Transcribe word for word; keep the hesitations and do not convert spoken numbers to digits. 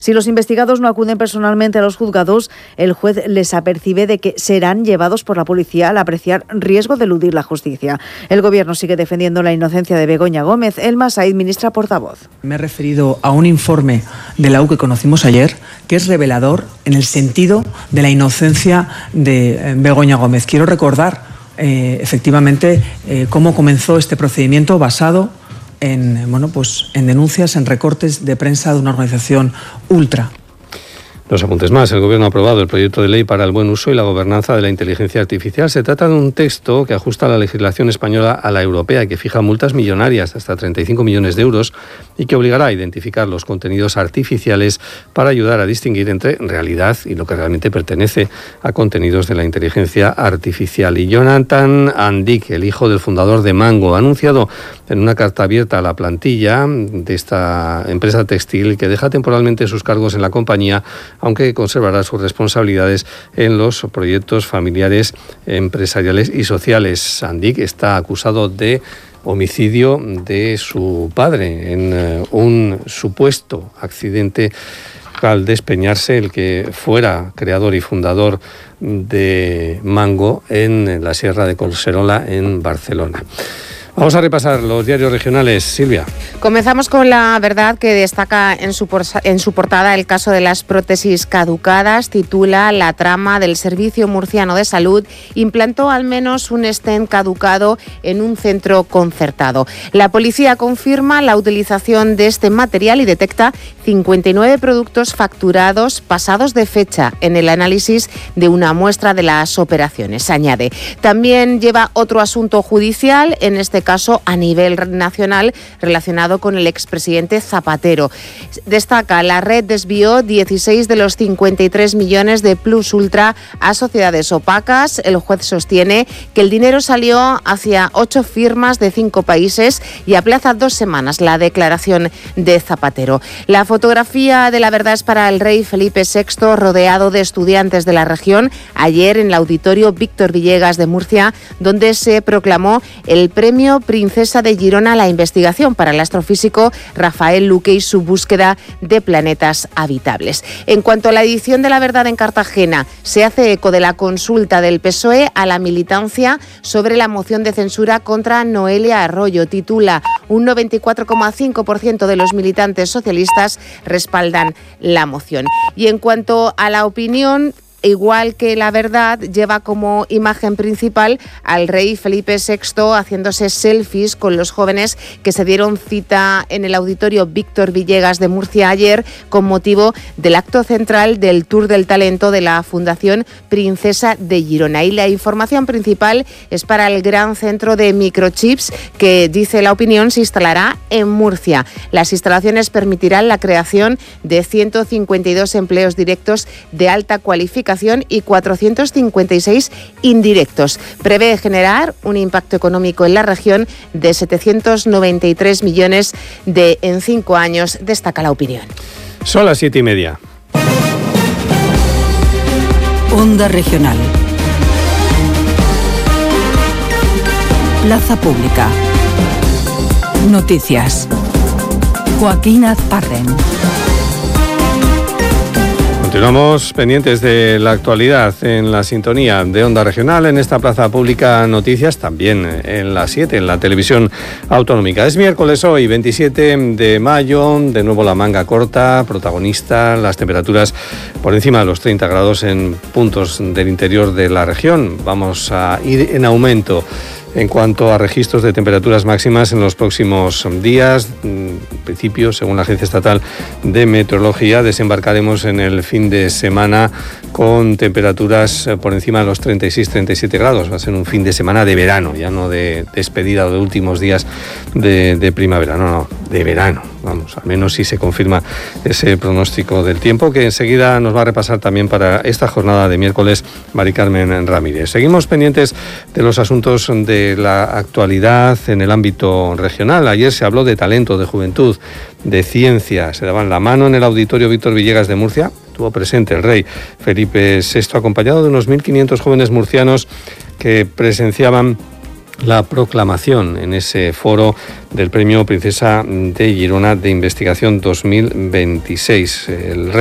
Si los investigados no acuden personalmente a los juzgados, el juez les apercibe de que serán llevados por la policía al apreciar riesgo de eludir la justicia. El Gobierno sigue defendiendo la inocencia de Begoña Gómez. Elma Said, ministra portavoz. Me he referido a un informe de la U que conocimos ayer, que es revelador en el sentido de la inocencia de Begoña Gómez. Quiero recordar eh, efectivamente eh, cómo comenzó este procedimiento basado en, bueno, pues, en denuncias, en recortes de prensa de una organización ultra. Dos apuntes más. El Gobierno ha aprobado el proyecto de ley para el buen uso y la gobernanza de la inteligencia artificial. Se trata de un texto que ajusta la legislación española a la europea y que fija multas millonarias, hasta treinta y cinco millones de euros, y que obligará a identificar los contenidos artificiales para ayudar a distinguir entre realidad y lo que realmente pertenece a contenidos de la inteligencia artificial. Y Jonathan Andic, el hijo del fundador de Mango, ha anunciado en una carta abierta a la plantilla de esta empresa textil que deja temporalmente sus cargos en la compañía, aunque conservará sus responsabilidades en los proyectos familiares, empresariales y sociales. Andic está acusado de homicidio de su padre en uh, un supuesto accidente al despeñarse el que fuera creador y fundador de Mango en la Sierra de Collserola, en Barcelona. Vamos a repasar los diarios regionales. Silvia. Comenzamos con La Verdad, que destaca en su, por, en su portada el caso de las prótesis caducadas. Titula: La trama del Servicio Murciano de Salud implantó al menos un stent caducado en un centro concertado. La policía confirma la utilización de este material y detecta cincuenta y nueve productos facturados pasados de fecha en el análisis de una muestra de las operaciones. Añade, también lleva otro asunto judicial, en este caso a nivel nacional, relacionado con el expresidente Zapatero. Destaca: la red desvió dieciséis de los cincuenta y tres millones de plus ultra a sociedades opacas. El juez sostiene que el dinero salió hacia ocho firmas de cinco países y aplaza dos semanas la declaración de Zapatero. La fotografía de La Verdad es para el rey Felipe sexto, rodeado de estudiantes de la región, ayer en el Auditorio Víctor Villegas de Murcia, donde se proclamó el premio Princesa de Girona a la investigación para el astrofísico Rafael Luque y su búsqueda de planetas habitables. En cuanto a la edición de La Verdad en Cartagena, se hace eco de la consulta del P S O E a la militancia sobre la moción de censura contra Noelia Arroyo. Titula: un noventa y cuatro coma cinco por ciento de los militantes socialistas respaldan la moción. Y en cuanto a la opinión, igual que La Verdad, lleva como imagen principal al rey Felipe sexto haciéndose selfies con los jóvenes que se dieron cita en el Auditorio Víctor Villegas de Murcia ayer con motivo del acto central del Tour del Talento de la Fundación Princesa de Girona. Y la información principal es para el gran centro de microchips que, dice La Opinión, se instalará en Murcia. Las instalaciones permitirán la creación de ciento cincuenta y dos empleos directos de alta cualificación y cuatrocientos cincuenta y seis indirectos. Prevé generar un impacto económico en la región de setecientos noventa y tres millones de en cinco años, destaca La Opinión. Son las siete y media. Onda Regional. Plaza Pública. Noticias. Joaquín Azparren. Continuamos pendientes de la actualidad en la sintonía de Onda Regional, en esta Plaza Pública Noticias, también en las siete, en la televisión autonómica. Es miércoles hoy, veintisiete de mayo, de nuevo la manga corta, protagonista, las temperaturas por encima de los treinta grados en puntos del interior de la región. Vamos a ir en aumento en cuanto a registros de temperaturas máximas en los próximos días. En principio, según la Agencia Estatal de Meteorología, desembarcaremos en el fin de semana con temperaturas por encima de los treinta y seis a treinta y siete grados. Va a ser un fin de semana de verano, ya no de despedida o de últimos días de, de primavera, no, no, de verano. Vamos, al menos si se confirma ese pronóstico del tiempo, que enseguida nos va a repasar también para esta jornada de miércoles Mari Carmen Ramírez. Seguimos pendientes de los asuntos de la actualidad en el ámbito regional. Ayer se habló de talento, de juventud, de ciencia. Se daban la mano en el Auditorio Víctor Villegas de Murcia. Estuvo presente el rey Felipe sexto, acompañado de unos mil quinientos jóvenes murcianos que presenciaban la proclamación en ese foro del Premio Princesa de Girona de Investigación dos mil veintiséis. El